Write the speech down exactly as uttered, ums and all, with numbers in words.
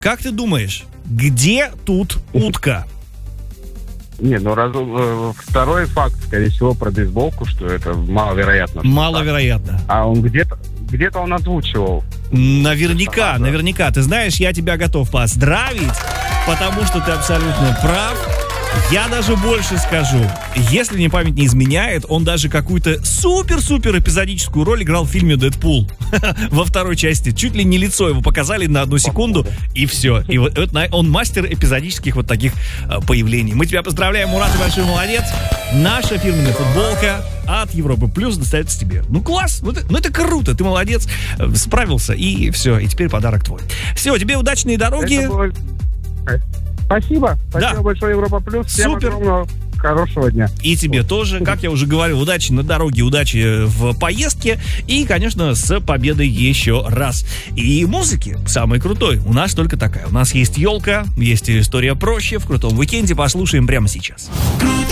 Как ты думаешь, где тут утка? Не, ну раз, э, второй факт, скорее всего, про бейсболку, что это маловероятно. Маловероятно. А он где-то, где-то он озвучивал. Наверняка, наверняка. Ты знаешь, я тебя готов поздравить, потому что ты абсолютно прав. Я даже больше скажу. Если мне память не изменяет, он даже какую-то супер-супер эпизодическую роль играл в фильме «Дэдпул». Во второй части. Чуть ли не лицо его показали на одну секунду, и все. И вот он мастер эпизодических вот таких появлений. Мы тебя поздравляем, Мурат, ты большой молодец. Наша фирменная футболка от Европы Плюс достается тебе. Ну класс, ну это, ну это круто, ты молодец, справился, и все, и теперь подарок твой. Все, тебе удачные дороги. Спасибо. Спасибо да. большое, Европа Плюс. Всем Супер. огромного хорошего дня. И тебе тоже, как я уже говорил, удачи на дороге, удачи в поездке. И, конечно, с победой еще раз. И музыки самой крутой у нас только такая. У нас есть елка, есть история проще. В крутом уикенде послушаем прямо сейчас. Круто.